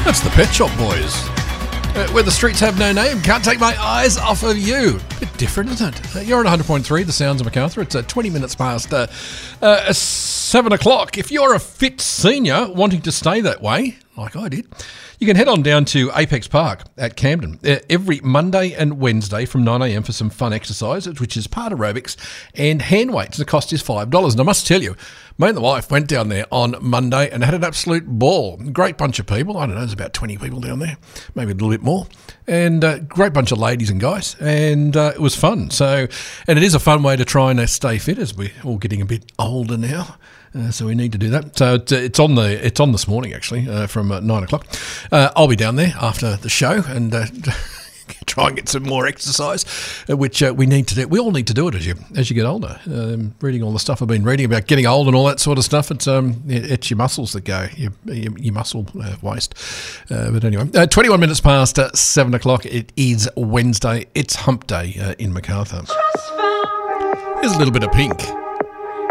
That's the Pet Shop Boys. Where the streets have no name, can't take my eyes off of you. Bit different, isn't it? You're on 100.3, the sounds of Macarthur. It's 20 minutes past 7 o'clock. If you're a fit senior wanting to stay that way, like I did, you can head on down to Apex Park at Camden every Monday and Wednesday from 9am for some fun exercises, which is part aerobics and hand weights. The cost is $5. And I must tell you, me and the wife went down there on Monday and had an absolute ball. Great bunch of people. I don't know, there's about 20 people down there, maybe a little bit more. And great bunch of ladies and guys. And it was fun. So, and it is a fun way to try and stay fit as we're all getting a bit older now. So we need to do that. So it's on this morning actually from 9 o'clock. I'll be down there after the show and try and get some more exercise, which we need to do. We all need to do it as you get older. Reading all the stuff I've been reading about getting old and all that sort of stuff. It's your muscles that go, your muscle waste. But anyway, 21 minutes past 7 o'clock. It is Wednesday. It's Hump Day in Macarthur. Here's a little bit of Pink.